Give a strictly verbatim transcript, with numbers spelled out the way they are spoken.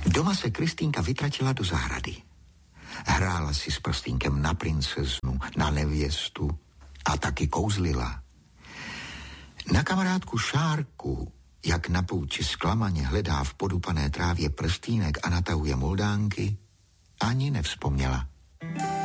Doma se Kristýnka vytratila do zahrady. Hrála si s prstínkem na princeznu, na nevěstu a taky kouzlila. Na kamarádku Šárku, jak na pouči zklamaně hledá v podupané trávě prstínek a natahuje moldánky, ani nevzpomněla.